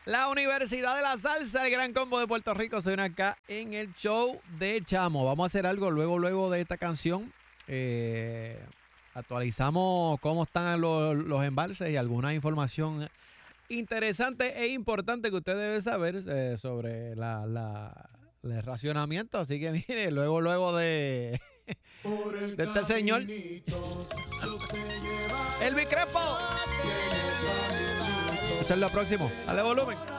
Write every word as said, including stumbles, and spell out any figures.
La Universidad de la Salsa, el Gran Combo de Puerto Rico, se une acá en el show de Chamo. Vamos a hacer algo luego, luego de esta canción. Eh, actualizamos cómo están los, los embalses y alguna información interesante e importante que usted debe saber eh, sobre la, la, el racionamiento. Así que mire, luego, luego de, de este señor, Elvis Crespo. Eso es lo próximo. Dale volumen.